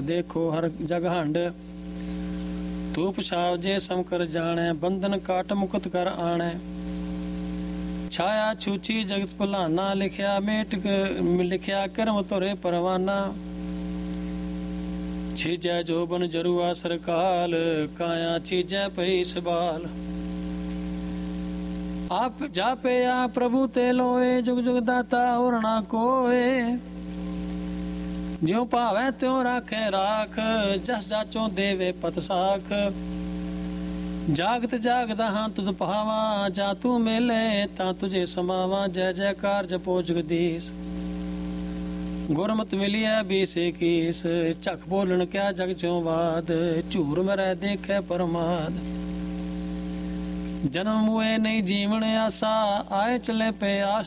देखो हर जग हंड। धूप छाव जे सम कर जाने, बंधन काट मुकुत कर आने। छाया छूची जगत भुलाना, लिखया मेट लिखया कर्म तोरे परवाना। छीजै जोबन जरुआ सरकाल, काया छीजै पई सबाल। आप जापे आ प्रभु ते लोए, जुग जुग दाता और ना कोए। ज्यों भावै त्यों राखे राख, जस जाचों देवे पत साख। जागत जागदा हां तुध पावा, जा तू मेले तां तुझे समावा। जय जयकार जपो जगदीश, गुरमत मिलिया बीस इक्कीस। झक बोलन क्या जग चों बाद, झूर मरै देखे परमाद। जन्म मुए नहीं जीवन आसा, आए चले पे आस